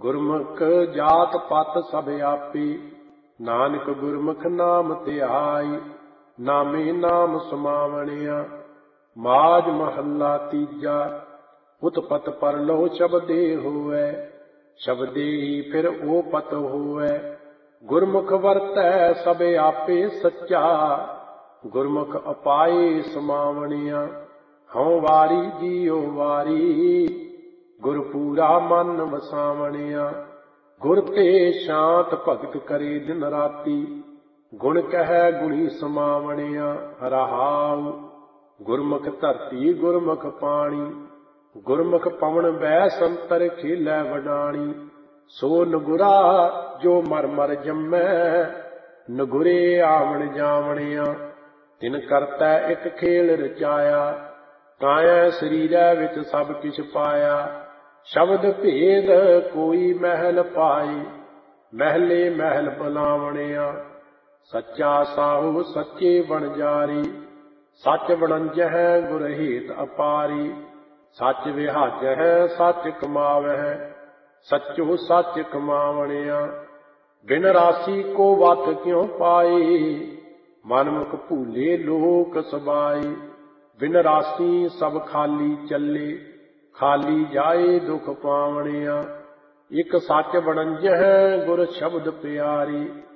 ਗੁਰਮੁਖ ਜਾਤ ਪਤ ਸਭ ਆਪੇ, ਨਾਨਕ ਗੁਰਮੁਖ ਨਾਮ ਧਿਆਈ। ਨਾਮੇ ਨਾਮ ਸਮਾਵਣਿਆ, ਮਾਝ ਮਹੱਲਾ ਤੀਜਾ। ਉਤਪਤ ਪਰਲੋ ਸ਼ਬਦੇ ਹੋਵੈ, ਸ਼ਬਦੇ ਹੀ ਫਿਰ ਉਹ ਪਤ ਹੋਵੈ। ਗੁਰਮੁਖ ਵਰਤੈ ਸਭ ਆਪੇ ਸੱਚਾ, ਗੁਰਮੁਖ ਅਪਾਏ ਸਮਾਵਣਿਆ। ਹਉ ਵਾਰੀ ਜੀਉ ਵਾਰੀ, ਗੁਰ ਪੂਰਾ ਮਨ ਵਸਾਵਣਿਆ। ਗੁਰ ਤੇ ਸ਼ਾਂਤ ਭਗਤ ਕਰੇ ਦਿਨ ਰਾਤੀ, ਗੁਣ ਕਹਿ ਗੁਣੀ ਸਮਾਵਣਿਆ। ਰਹਾਉ ਗੁਰਮੁਖ ਧਰਤੀ ਗੁਰਮੁਖ ਪਾਣੀ, ਗੁਰਮੁਖ ਪਵਨ ਬਹਿ ਸੰਤਰ ਖੇਲੈ ਵਡਾਣੀ। ਸੋ ਨਗੁਰਾ ਜੋ ਮਰ ਮਰ ਜੰਮੈ, ਨਗੁਰੇ ਆਵਣ ਜਾਵਣਿਆ। ਤਿਨ ਕਰਤੈ ਇੱਕ ਖੇਲ ਰਚਾਇਆ, ਤਾਇ ਸਰੀਰੈ ਵਿੱਚ ਸਭ ਕਿਛ ਪਾਇਆ। ਸ਼ਬਦ ਭੇਦ ਕੋਈ ਮਹਿਲ ਪਾਈ, ਮਹਿਲੇ ਮਹਿਲ ਬੁਲਾਵਣਿਆ। ਸੱਚਾ ਸਾਹੂ ਸੱਚੇ ਵਣਜਾਰੀ, ਸੱਚ ਵਣੰਜਹਿ ਗੁਰ ਹੇਤ ਅਪਾਰੀ। ਸੱਚ ਵਿਹਾਜਹਿ ਸੱਚ ਕਮਾਵਹਿ, ਸੱਚੋ ਸੱਚ ਕਮਾਵਣਿਆ। ਬਿਨ ਰਾਸੀ ਕੋ ਵਤ ਕਿਉ ਪਾਈ, ਮਨਮੁਖ ਭੂਲੇ ਲੋਕ ਸਬਾਈ। ਬਿਨ ਰਾਸੀ ਸਭ ਖਾਲੀ ਚੱਲੇ, ਖਾਲੀ ਜਾਏ ਦੁਖ ਪਾਵਣਿਆ। ਇਕ ਸੱਚ ਵਣੰਜਹਿ ਗੁਰ ਸ਼ਬਦ ਪਿਆਰੀ,